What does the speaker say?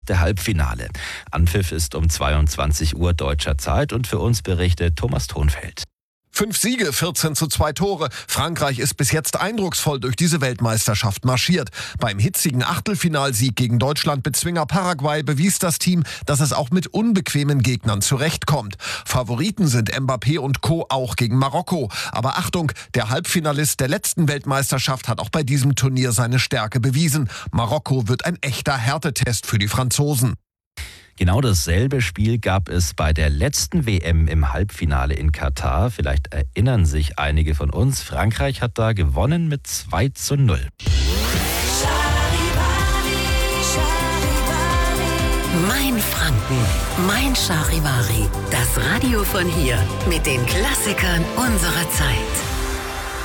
Der Halbfinale. Anpfiff ist um 22 Uhr deutscher Zeit und für uns berichtet Thomas Thonfeld. 5 Siege, 14:2 Tore. Frankreich ist bis jetzt eindrucksvoll durch diese Weltmeisterschaft marschiert. Beim hitzigen Achtelfinalsieg gegen Deutschland-Bezwinger Paraguay bewies das Team, dass es auch mit unbequemen Gegnern zurechtkommt. Favoriten sind Mbappé und Co. auch gegen Marokko. Aber Achtung, der Halbfinalist der letzten Weltmeisterschaft hat auch bei diesem Turnier seine Stärke bewiesen. Marokko wird ein echter Härtetest für die Franzosen. Genau dasselbe Spiel gab es bei der letzten WM im Halbfinale in Katar. Vielleicht erinnern sich einige von uns. Frankreich hat da gewonnen mit 2:0. Mein Franken, mein Charivari. Das Radio von hier mit den Klassikern unserer Zeit.